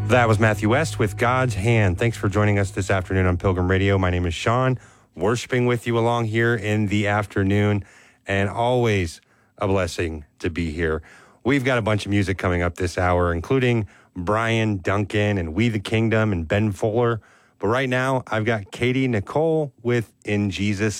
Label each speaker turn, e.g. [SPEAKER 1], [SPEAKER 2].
[SPEAKER 1] That was Matthew West with God's Hand. Thanks for joining us this afternoon on Pilgrim Radio. My name is Sean, worshiping with you along here in the afternoon, and always a blessing to be here. We've got a bunch of music coming up this hour, including Brian Duncan and We the Kingdom and Ben Fuller. But right now, I've got Katie Nicole with In Jesus